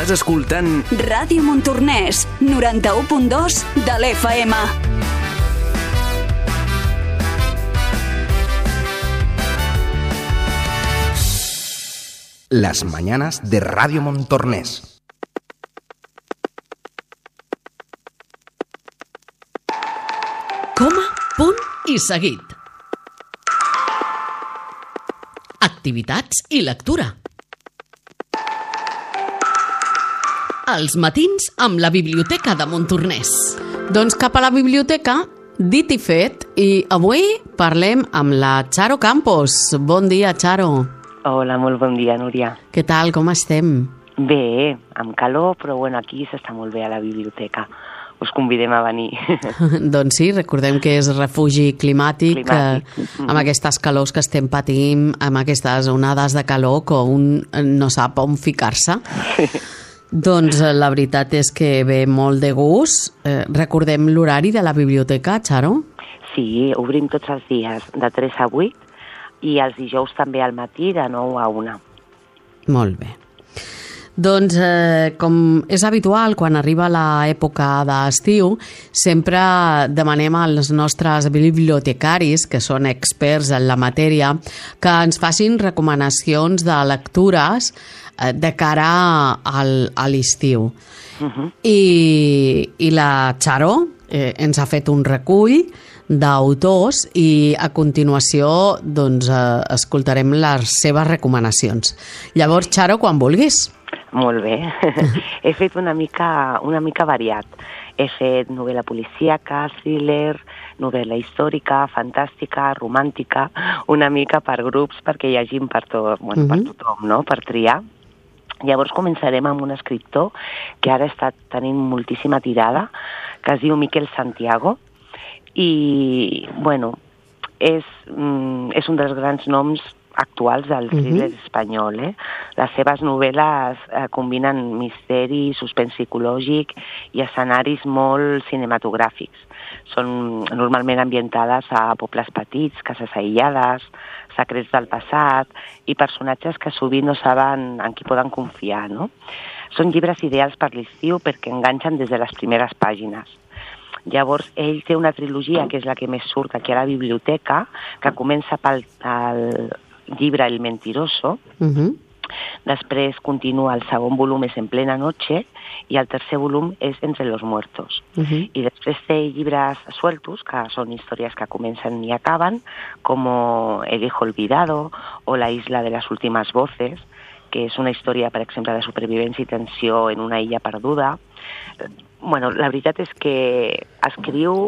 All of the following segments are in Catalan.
Estàs escoltant Ràdio Montornès, 91.2 de l'FM. Las mañanas de Radio Montornès. Coma, punt i seguit. Activitats i lectura. Els matins amb la Biblioteca de Montornès. Doncs cap a la biblioteca, dit i fet, i avui parlem amb la Charo Campos. Bon dia, Charo. Hola, molt bon dia, Núria. Què tal, com estem? Bé, amb calor, però bueno, aquí s'està molt bé a la biblioteca. Us convidem a venir. Doncs sí, recordem que és refugi climàtic. Amb aquestes calors que estem patint, amb aquestes onades de calor que un no sap on ficar-se. Doncs la veritat és que ve molt de gust. Recordem l'horari de la biblioteca, Charo? Sí, obrim tots els dies, de 3 a 8, i els dijous també al matí, de 9 a 1. Molt bé. Doncs, com és habitual, quan arriba l'època d'estiu, sempre demanem als nostres bibliotecaris, que són experts en la matèria, que ens facin recomanacions de lectures de cara a l'estiu. I la Charo ens ha fet un recull d'autors i a continuació doncs, escoltarem les seves recomanacions. Llavors, Charo, quan vulguis. Molt bé. He fet una mica variat. He fet novel·la policíaca, thriller, novel·la històrica, fantàstica, romàntica, una mica per grups perquè llegim per tothom, no? Per triar. Llavors començarem amb un escriptor que ara està tenint moltíssima tirada, que es diu Miquel Santiago, i, bueno, és un dels grans noms actuals del thriller espanyol. Les seves novel·les combinen misteri, suspens psicològic i escenaris molt cinematogràfics. Són normalment ambientades a pobles petits, cases aïllades, secrets del passat i personatges que sovint no saben en qui poden confiar, no? Són llibres ideals per l'estiu perquè enganxen des de les primeres pàgines. Llavors, ell té una trilogia, que és la que més surt aquí a la biblioteca, que comença pel llibre El Mentiroso, després continua el segon volum és En plena noche i el tercer volum és Entre los muertos. I després té llibres sueltos, que són històries que comencen i acaben, com El hijo olvidado o La isla de las últimas voces, que és una història, per exemple, de supervivència i tensió en una illa perduda. Bueno, la veritat és que escriu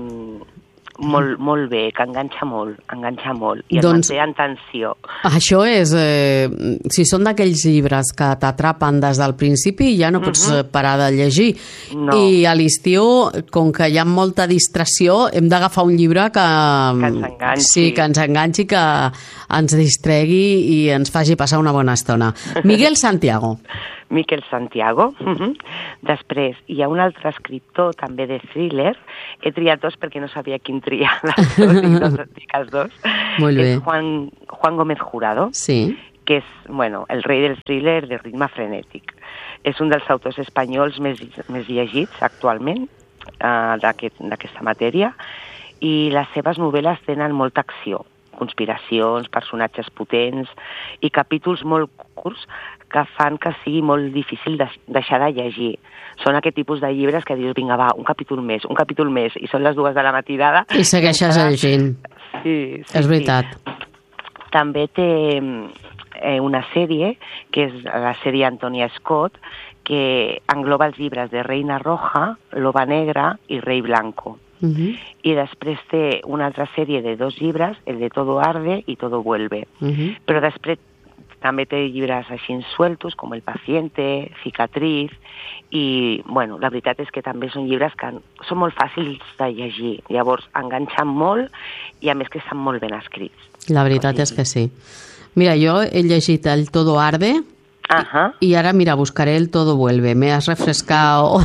molt bé, que enganxa molt, i et manté en tensió. Això és, si són d'aquells llibres que t'atrapen des del principi, ja no pots parar de llegir. No. I a l'estiu, com que hi ha molta distracció, hem d'agafar un llibre que ens enganxi. Sí, que ens enganxi, que ens distregui i ens faci passar una bona estona. Miquel Santiago. Miquel Santiago. Després hi ha un altre escriptor també de thriller. He triat dos perquè no sabia quin triar. Dic els dos. Molt bé. És Juan Gómez Jurado, sí, que és, bueno, el rei del thriller de ritme frenètic. És un dels autors espanyols més llegits actualment d'aquesta matèria, i les seves novel·les tenen molta acció, conspiracions, personatges potents i capítols molt curts que fan que sigui molt difícil deixar de llegir. Són aquest tipus de llibres que dius, vinga, va, un capítol més, i són les 2 de la matinada. I segueixes llegint. Sí, és veritat. Sí. També té una sèrie, que és la sèrie Antonia Scott, que engloba els llibres de Reina Roja, Loba Negra i Rei Blanco. I després té una altra sèrie de 2 llibres, el de Todo arde i Todo vuelve. Però després també té llibres així sueltos, com El paciente, Cicatriz, i, bueno, la veritat és que també són llibres que són molt fàcils de llegir. Llavors, enganxen molt i, a més, que estan molt ben escrits. La veritat és que sí. Mira, jo he llegit el Todo arde y ahora, mira, buscaré el Todo vuelve. Me has refrescado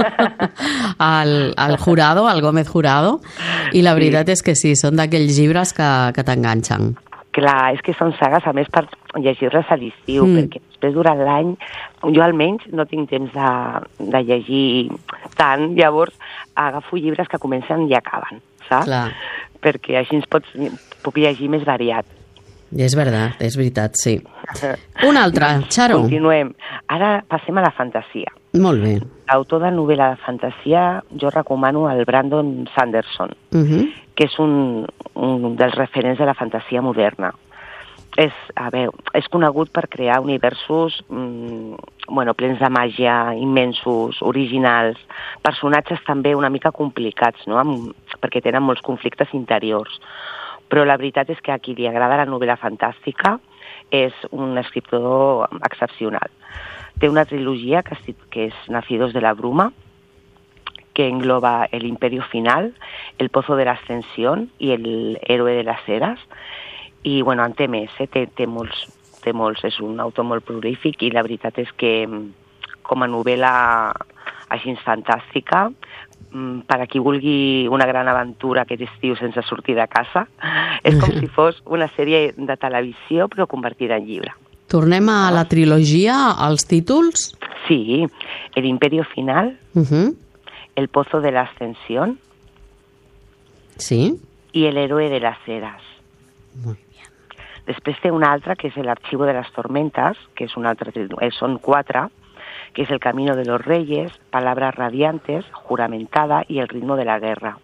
al Jurado, al Gómez Jurado, i la veritat és que sí, són d'aquells llibres que t'enganxen. Clar, és que són sagues, a més, per llegir-les a l'estiu, perquè després durant l'any, jo almenys no tinc temps de llegir tant, llavors agafo llibres que comencen i acaben, saps? Clar. Perquè així puc llegir més variat. És veritat, sí. Un altre, Charo. Continuem. Ara passem a la fantasia. Molt bé. L'autor de novel·la de fantasia jo recomano el Brandon Sanderson, que és un dels referents de la fantasia moderna. És conegut per crear universos plens de màgia, immensos, originals, personatges també una mica complicats, no? Perquè tenen molts conflictes interiors. Però la veritat és que a qui li agrada la novel·la fantàstica és un escriptor excepcional. Té una trilogia que és Nacidos de la Bruma, que engloba El Imperio Final, El Pozo de la Ascensión i El Héroe de las Eras. I, en té més, té molts, és un autor molt prolífic i la veritat és que com a novel·la així fantàstica, per a qui vulgui una gran aventura aquest estiu sense sortir de casa, és com si fos una sèrie de televisió però convertida en llibre. Tornem a la trilogia, als títols? Sí, El Imperio Final, El Pozo de la Ascensión sí. I El Héroe de las Eras. Molt bé. Després té una altra, que és El Archivo de las Tormentas, que és una altra, són 4, que és El Camino de los Reyes, Palabras Radiantes, Juramentada i El Ritmo de la Guerra.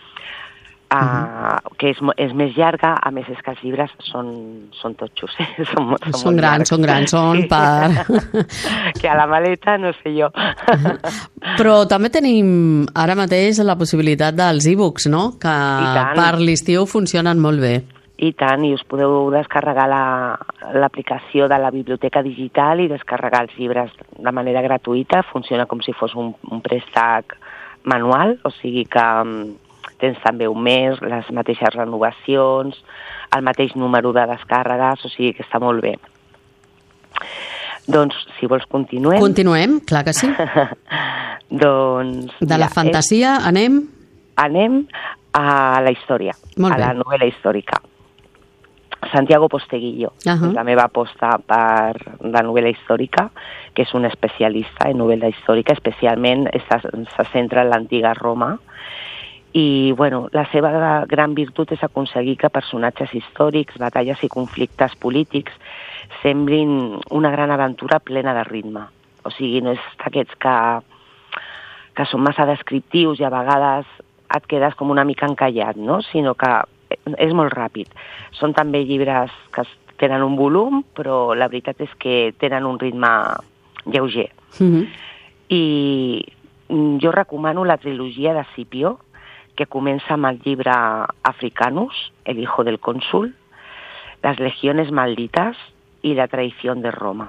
Que és més llarga, a més és que els llibres són totxos, són grans, són per... Que a la maleta no sé jo. Però també tenim ara mateix la possibilitat dels e-books, no? Que per l'estiu funcionen molt bé. I tant, i us podeu descarregar l'aplicació de la biblioteca digital i descarregar els llibres de manera gratuïta. Funciona com si fos un préstec manual, o sigui que tens també un mes, les mateixes renovacions, el mateix número de descàrregues, o sigui que està molt bé. Doncs, si vols, continuem. Continuem, clar que sí. Doncs... De la fantasia anem? Anem a la història, a la novel·la històrica. Santiago Posteguillo, és la meva aposta per la novel·la històrica, que és un especialista en novel·la històrica, especialment se centra en l'antiga Roma, i la seva gran virtut és aconseguir que personatges històrics, batalles i conflictes polítics semblin una gran aventura plena de ritme. O sigui, no és d'aquests que són massa descriptius i a vegades et quedes com una mica encallat, no? Sinó que és molt ràpid. Són també llibres que tenen un volum, però la veritat és que tenen un ritme lleuger. I jo recomano la trilogia de Scipio, que comença amb el llibre Africanus, El hijo del cónsul, Las legiones malditas i La traición de Roma.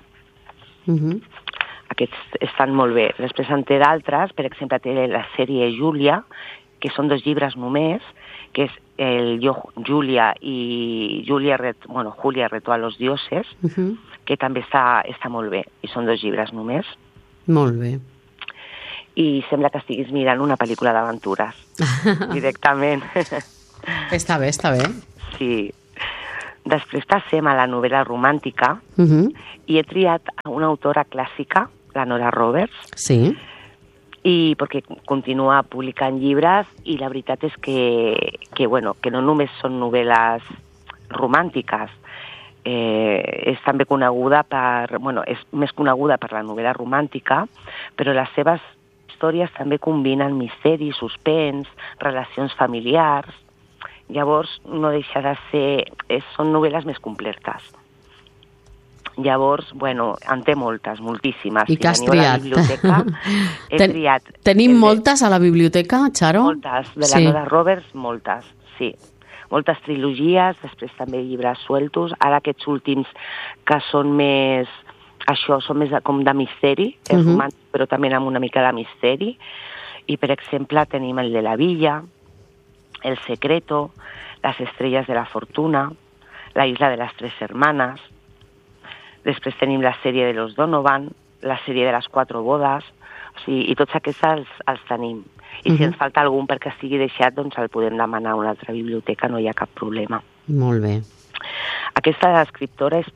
Aquests estan molt bé. Després en té d'altres, per exemple, té la sèrie Júlia, que són 2 llibres només, que és el Yo, Julia i Julia retó a los dioses, que també està molt bé, i són 2 llibres només. Molt bé. I sembla que estiguis mirant una pel·lícula d'aventures, directament. Està bé. Sí. Després passem a la novel·la romàntica, i he triat una autora clàssica, la Nora Roberts, sí. I perquè continua publicant llibres i la veritat és que no només són novel·les romàntiques, és també coneguda és més coneguda per la novel·la romàntica, però les seves històries també combinen misteri, suspens, relacions familiars. Llavors no deixa de ser... són novel·les més completes. Llavors, en té moltíssimes. I que has triat? He triat... Tenim moltes a la biblioteca, Charo? Moltes, de la Nora Roberts, moltes, sí. Moltes trilogies, després també llibres sueltos. Ara aquests últims que són més... són més com de misteri, és romàntic, però també amb una mica de misteri. I, per exemple, tenim el de la Villa, El secreto, Las estrellas de la fortuna, La isla de las 3 hermanas. Després tenim la sèrie de los Donovan, la sèrie de les 4 bodes, i tots aquests els tenim. I si ens falta algun perquè estigui deixat, doncs el podem demanar a una altra biblioteca, no hi ha cap problema. Molt bé. Aquesta escriptora és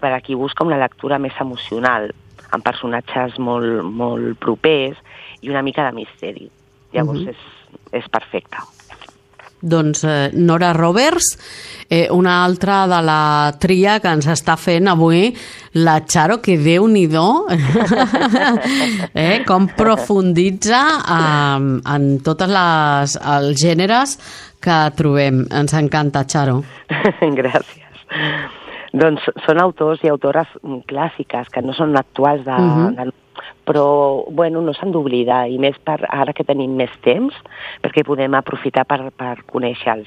per a qui busca una lectura més emocional, amb personatges molt propers i una mica de misteri. Llavors és perfecte. Doncs Nora Roberts, una altra de la tria que ens està fent avui la Charo, que Déu-n'hi-do, com profunditza en tots els gèneres que trobem. Ens encanta, Charo. Gràcies. Doncs són autors i autores clàssiques que no són actuals però bueno, no s'han d'oblidar, i més per ara que tenim més temps, perquè podem aprofitar per conèixer-los.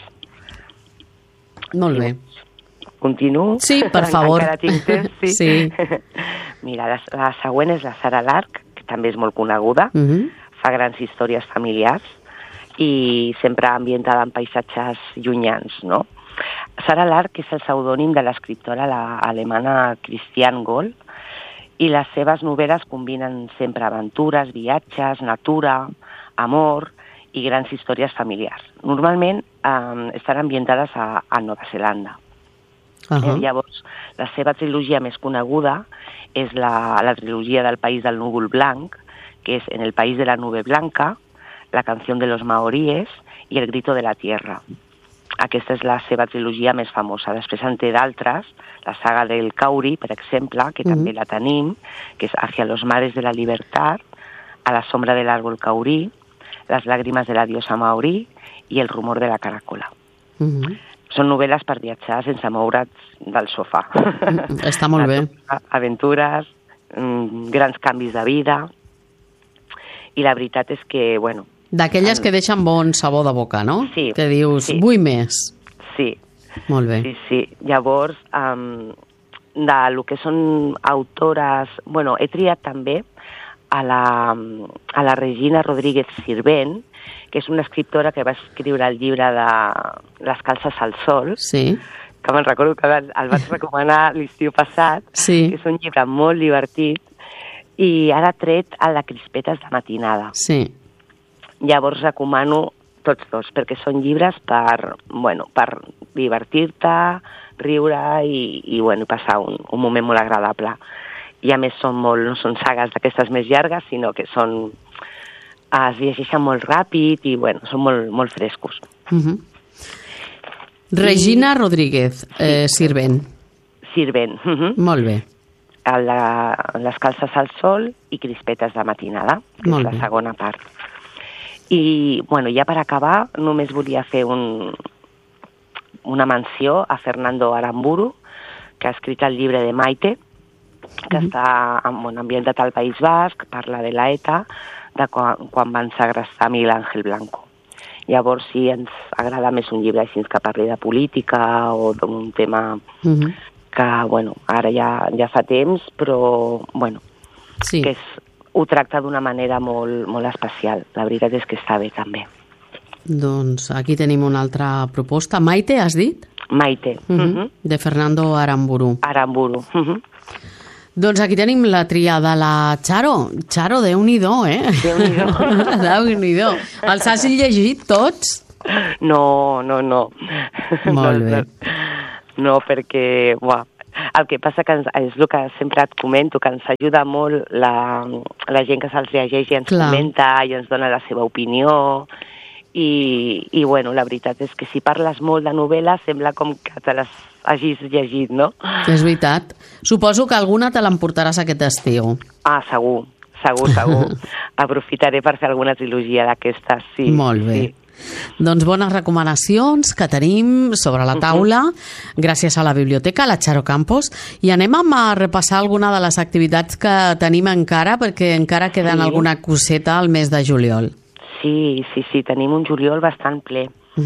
Molt bé. Continuo? Sí, per favor. Encara tinc temps, sí. Sí. Mira, la següent és la Sara Lark, que també és molt coneguda, fa grans històries familiars i sempre ambientada en paisatges llunyans, no? Sara Lark és el pseudònim de l'escriptora alemana Christiane Goll, i les seves novel·les combinen sempre aventures, viatges, natura, amor i grans històries familiars. Normalment estan ambientades a Nova Zelanda. Llavors, la seva trilogia més coneguda és la trilogia del País del Núvol Blanc, que és En el País de la Nube Blanca, La Canción de los Maoríes i El Grito de la Tierra. Aquesta és la seva trilogia més famosa. Després en té d'altres, la saga del Kauri, per exemple, que també la tenim, que és Hacia los mares de la libertad, A la sombra del árbol Kauri, Las lágrimas de la diosa Maorí i El rumor de la caracola. Són novel·les per viatjar sense moure's del sofà. Està molt bé. Aventures, grans canvis de vida, i la veritat és que, bueno... D'aquelles que deixen bon sabor de boca, no? Sí. Que dius, vull més. Sí. Molt bé. Sí. Llavors, de lo que són autores... Bueno, he triat també a la Regina Rodríguez Sirvent, que és una escriptora que va escriure el llibre de Les calces al sol, que me'n recordo que el vaig recomanar l'estiu passat, que és un llibre molt divertit, i ara ha tret a la Crispetes de matinada. Sí. Llavors recomano tots dos, perquè són llibres per divertir-te, riure i passar un moment molt agradable. I a més no són sagues d'aquestes més llargues, sinó que es llegeixen molt ràpid i són molt frescos. Regina Rodríguez Sirvent. Sirvent. Molt bé. Les calces al sol i Crispetes de matinada, que és la segona part. I, ja per acabar, només volia fer una menció a Fernando Aramburu, que ha escrit el llibre de Maite, que està ambientat al País Basc, parla de l'ETA, de quan van segrestar Miguel Ángel Blanco. Llavors, si ens agrada més un llibre així que parli de política o d'un tema que, ara ja fa temps, però, que ho tracta d'una manera molt especial. La veritat és que està bé, també. Doncs aquí tenim una altra proposta. Maite, has dit? Maite. De Fernando Aramburu. Aramburu. Doncs aquí tenim la tria de la Charo. Charo, Déu-n'hi-do, Déu-n'hi-do. Déu-n'hi-do. Els has llegit tots? No. Molt bé. No, perquè... El que passa que és el que sempre et comento, que ens ajuda molt la gent que se'ls llegeix i ens comenta i ens dona la seva opinió. I la veritat és que si parles molt de novel·la sembla com que te les hagis llegit, no? És veritat. Suposo que alguna te l'emportaràs aquest estiu. Segur. Aprofitaré per fer alguna trilogia d'aquestes, sí. Molt bé. Sí. Doncs bones recomanacions que tenim sobre la taula gràcies a la biblioteca, a la Charo Campos, i anem a repassar alguna de les activitats que tenim encara, perquè encara queden alguna coseta al mes de juliol. Sí, tenim un juliol bastant ple.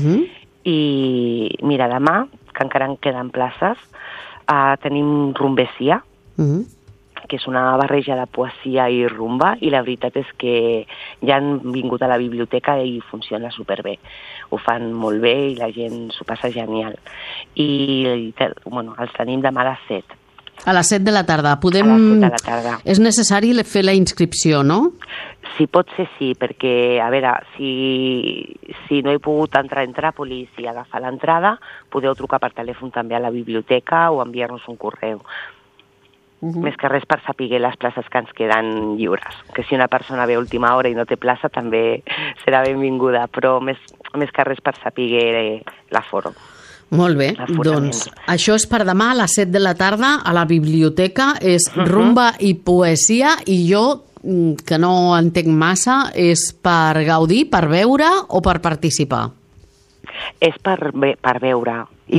I mira, demà, que encara en queden places, tenim Rumbesia, que és una barreja de poesia i rumba, i la veritat és que ja han vingut a la biblioteca i funciona superbé. Ho fan molt bé i la gent s'ho passa genial. I els tenim demà a les 7. A les 7 de la tarda. A les 7 de la tarda. És necessari fer la inscripció, no? Si pot ser, sí, perquè, a veure, si no he pogut entrar a Entràpolis i agafar l'entrada, podeu trucar per telèfon també a la biblioteca o enviar-nos un correu. Més que res per saber les places que ens queden lliures. Que si una persona ve a última hora i no té plaça, també serà benvinguda, però més que res per saber l'aforo. Molt bé, doncs això és per demà a les 7 de la tarda a la biblioteca, és rumba i poesia, i jo, que no entenc massa, és per gaudir, per veure o per participar? És per veure i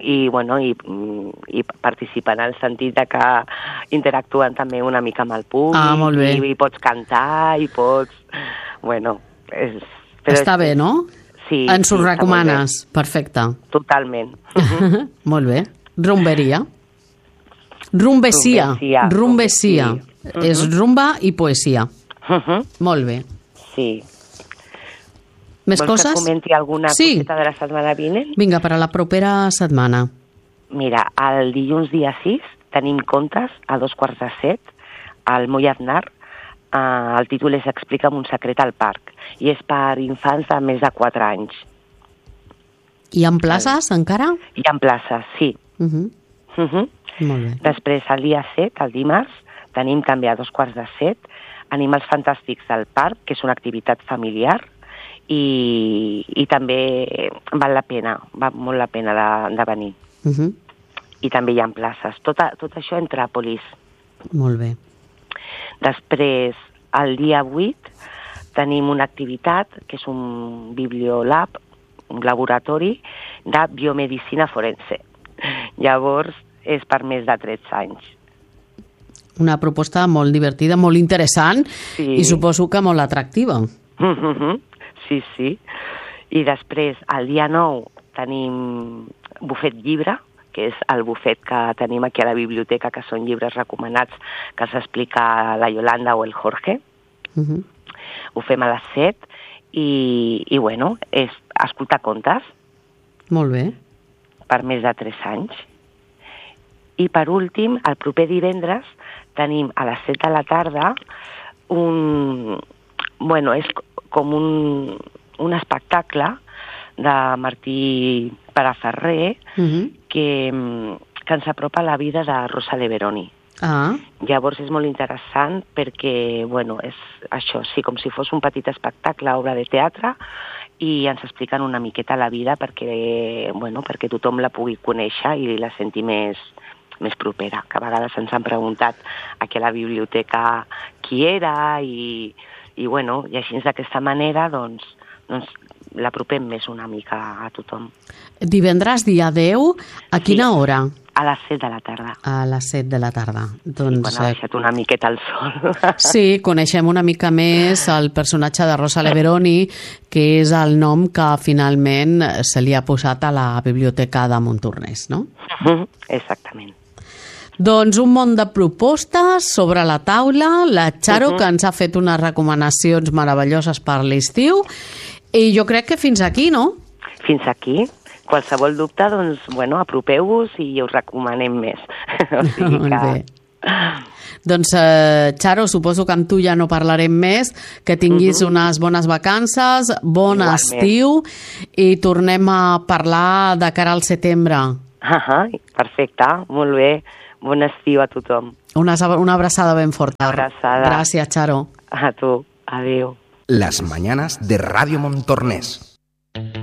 participar en el sentit de que interactuen també una mica amb el públic i pots cantar i pots... Bueno, està bé, no? Sí. Ens ho recomanes? Perfecte. Totalment. Molt bé. Rumberia. Rumbesia. És rumba i poesia. Molt bé. Sí. Més coses? Vols que comenti alguna coseta de la setmana vinent? Vinga, per a la propera setmana. Mira, el dilluns dia 6 tenim contes a 6:45 al Moll Aznar. El títol és Explica'm un secret al parc i és per infants de més de 4 anys. Hi ha places encara? Hi ha places, sí. Molt bé. Després, el dia 7, el dimarts, tenim també a 6:45 Animals fantàstics del parc, que és una activitat familiar i també val molt la pena de venir. I també hi ha places. Tot això entre Tràpolis. Molt bé. Després, el dia 8, tenim una activitat que és un bibliolab, un laboratori de biomedicina forense. Llavors, és per més de 13 anys. Una proposta molt divertida, molt interessant i suposo que molt atractiva. Sí. I després, el dia 9, tenim bufet llibre, que és el bufet que tenim aquí a la biblioteca, que són llibres recomanats que els explica la Yolanda o el Jorge. Ho fem a les 7 i bueno, és escoltar contes. Molt bé. Per més de 3 anys. I per últim, el proper divendres, tenim a les 7 de la tarda és com un espectacle de Martí Paraferrer que ens apropa a la vida de Rosa Leveroni. Llavors és molt interessant perquè, és això, sí, com si fos un petit espectacle, obra de teatre, i ens expliquen una miqueta la vida perquè tothom la pugui conèixer i la senti més propera, que a vegades ens han preguntat aquí a la biblioteca qui era i així d'aquesta manera doncs l'apropem més una mica a tothom. Divendres, dia 10, a quina hora? A les 7 de la tarda. A les 7 de la tarda. Doncs, quan ha baixat una miqueta el sol. Sí, coneixem una mica més el personatge de Rosa Leveroni, que és el nom que finalment se li ha posat a la Biblioteca de Montornès, no? Exactament. Doncs un munt de propostes sobre la taula, la Charo, que ens ha fet unes recomanacions meravelloses per l'estiu, i jo crec que fins aquí, no? Fins aquí. Qualsevol dubte, doncs, apropeu-vos i us recomanem més. O sigui que... Bé. Doncs, Charo, suposo que amb tu ja no parlarem més, que tinguis unes bones vacances, bon estiu, i tornem a parlar de cara al setembre. Perfecte, molt bé. Bon estiu a tothom. Una abraçada ben forta. Abraçada. Gràcies, Charo. A tu. Adéu. Las mañanas de Radio Montornès.